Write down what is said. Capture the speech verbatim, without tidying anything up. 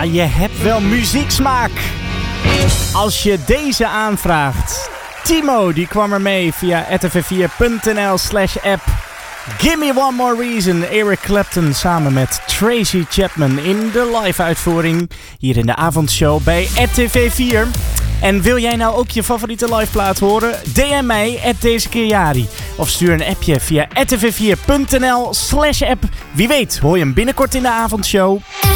je hebt wel muzieksmaak. Als je deze aanvraagt. Timo, die kwam er mee via r t v vier punt n l slash app. Gimme One More Reason, Eric Clapton samen met Tracy Chapman in de live uitvoering hier in de avondshow bij R T V vier. En wil jij nou ook je favoriete liveplaat horen? D M mij at deze keer Jari. Of stuur een appje via r t v vier punt n l slash app. Wie weet hoor je hem binnenkort in de avondshow.